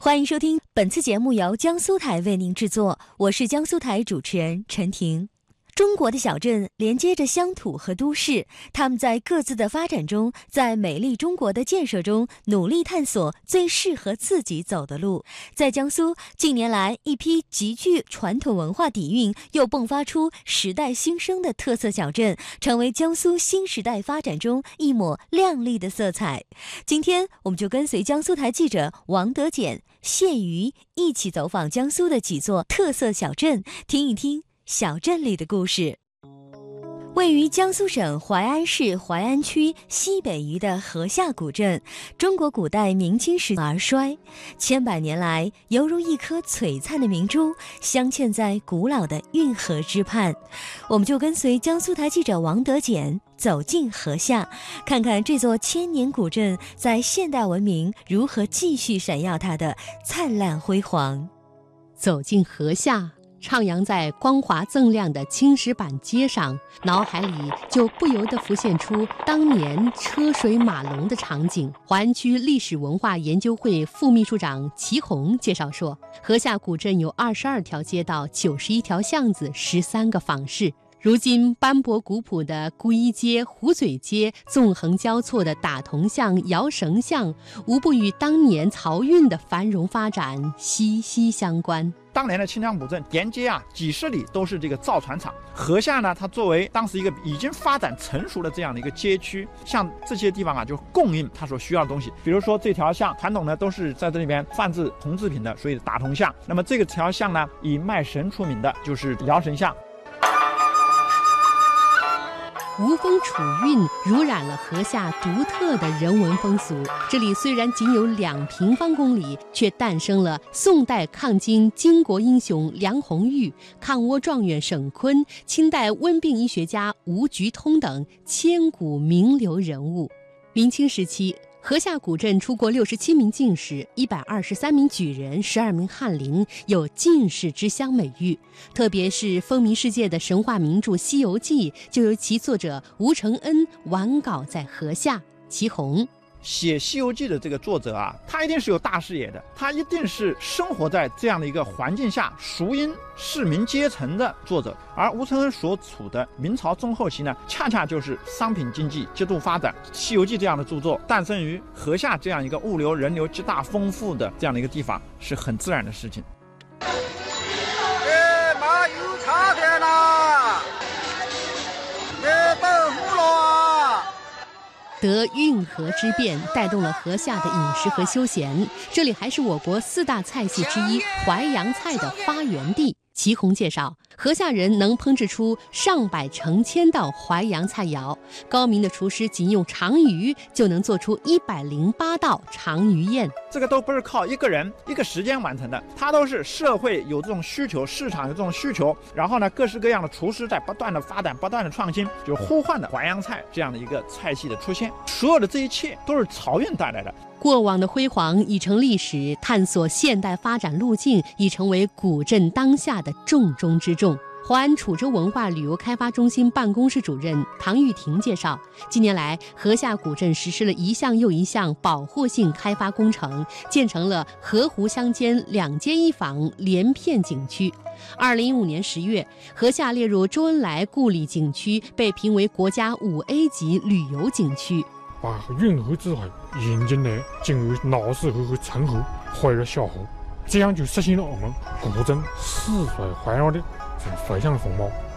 欢迎收听本次节目，由江苏台为您制作，我是江苏台主持人陈婷。中国的小镇连接着乡土和都市，他们在各自的发展中，在美丽中国的建设中，努力探索最适合自己走的路。在江苏，近年来一批极具传统文化底蕴又迸发出时代新生的特色小镇，成为江苏新时代发展中一抹亮丽的色彩。今天我们就跟随江苏台记者王德简、谢瑜一起走访江苏的几座特色小镇，听一听小镇里的故事。位于江苏省淮安市淮安区西北隅的河下古镇，中国古代明清时而衰，千百年来犹如一颗璀璨的明珠，镶嵌在古老的运河之畔。我们就跟随江苏台记者王德简走进河下，看看这座千年古镇在现代文明如何继续闪耀它的灿烂辉煌。 走进河下，徜徉在光滑锃亮的青石板街上，脑海里就不由得浮现出当年车水马龙的场景。淮安区历史文化研究会副秘书长齐红介绍说，河下古镇有22条街道、91条巷子、13个坊市。如今斑驳古朴的姑衣街、壶嘴街，纵横交错的打铜巷、摇绳巷，无不与当年漕运的繁荣发展息息相关。 当年的清江古镇沿街几十里都是这个造船厂。河下呢，它作为当时一个已经发展成熟的这样的一个街区，像这些地方就供应它所需要的东西。比如说这条巷传统呢都是在这里边贩制铜制品的，所以打铜巷。那么这个条巷呢，以卖神出名的就是摇绳巷。 吴风楚韵濡染了河下独特的人文风俗。这里虽然仅有2平方公里，却诞生了宋代抗金巾帼英雄梁鸿玉、抗倭状元沈坤、清代温病医学家吴菊通等千古名流人物。明清时期，河下古镇出过67名进士、123名举人、12名翰林，有进士之乡美誉。特别是风靡世界的神话名著《西游记》，就由其作者吴承恩完稿在河下。齐红写《西游记》的这个作者他一定是有大视野的，他一定是生活在这样的一个环境下，熟谚市民阶层的作者。而吴承恩所处的明朝中后期呢，恰恰就是商品经济极度发展，《西游记》这样的著作诞生于河下这样一个物流人流极大丰富的这样的一个地方，是很自然的事情。 马有茶点啦，豆腐了。 得运河之便带动了河下的饮食和休闲，这里还是我国4大菜系之一淮扬菜的发源地。齐红介绍，河下人能烹制出上百成千道淮扬菜肴，高明的厨师仅用长鱼就能做出108道长鱼宴。 这个都不是靠一个人一个时间完成的，它都是社会有这种需求，市场有这种需求，然后呢，各式各样的厨师在不断的发展、不断的创新，就呼唤的淮扬菜这样的一个菜系的出现。所有的这一切都是漕运带来的。 过往的辉煌已成历史，探索现代发展路径已成为古镇当下的重中之重。淮安楚州文化旅游开发中心办公室主任唐玉婷介绍，近年来河下古镇实施了一项又一项保护性开发工程，建成了河湖乡间2街1坊连片景区。2015年10月，河下列入周恩来故里景区，被评为国家5A 级旅游景区。 把运河之水引进来，进入老式河和陈河或者小河，这样就实现了我们古镇四水环绕的这种水乡风貌。